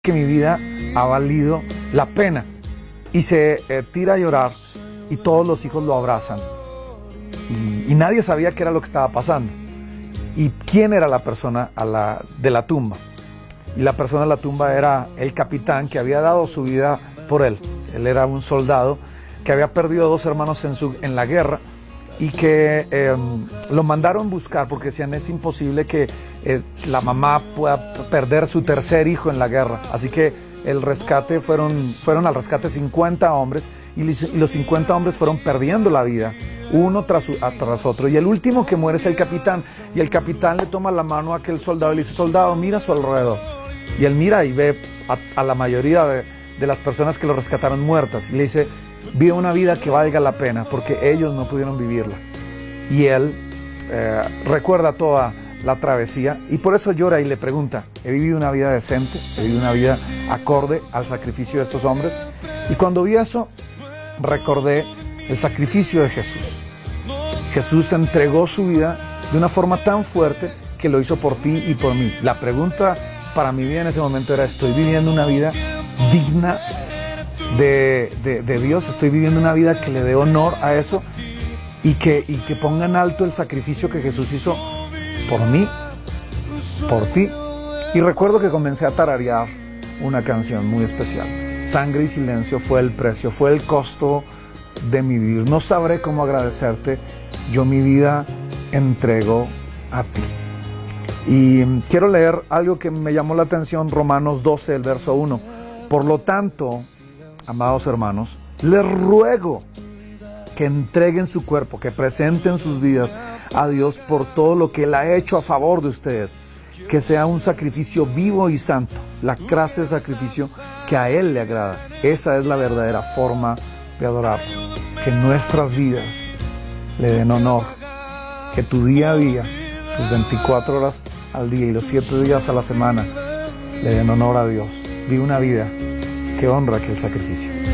que mi vida ha valido la pena. Y se tira a llorar y todos los hijos lo abrazan. Y nadie sabía qué era lo que estaba pasando. Y quién era la persona de la tumba. Y la persona de la tumba era el capitán que había dado su vida por él. Él era un soldado que había perdido 2 hermanos en la guerra y que lo mandaron buscar porque decían es imposible que la mamá pueda perder su tercer hijo en la guerra. Así que el rescate fueron al rescate 50 hombres y los 50 hombres fueron perdiendo la vida uno tras otro, y el último que muere es el capitán, y el capitán le toma la mano a aquel soldado y le dice: soldado, mira a su alrededor. Y él mira y ve a la mayoría de las personas que lo rescataron muertas y le dice: vive una vida que valga la pena porque ellos no pudieron vivirla. Y él recuerda toda la travesía y por eso llora y le pregunta: ¿he vivido una vida decente? ¿He vivido una vida acorde al sacrificio de estos hombres? Y cuando vi eso, recordé el sacrificio de Jesús. Jesús entregó su vida de una forma tan fuerte que lo hizo por ti y por mí. La pregunta para mi vida en ese momento era: ¿estoy viviendo una vida digna de Dios? ¿Estoy viviendo una vida que le dé honor a eso? Y que ponga en alto el sacrificio que Jesús hizo por mí, por ti. Y recuerdo que comencé a tararear una canción muy especial. Sangre y silencio fue el precio, fue el costo de mi vivir. No sabré cómo agradecerte, yo mi vida entrego a ti. Y quiero leer algo que me llamó la atención, Romanos 12, el verso 1. Por lo tanto, amados hermanos, les ruego que entreguen su cuerpo, que presenten sus vidas a Dios por todo lo que Él ha hecho a favor de ustedes, que sea un sacrificio vivo y santo, la clase de sacrificio que a Él le agrada. Esa es la verdadera forma de adorarlo. Que nuestras vidas le den honor, que tu día a día, tus 24 horas al día y los 7 días a la semana le den honor a Dios. Vive una vida que honra aquel sacrificio.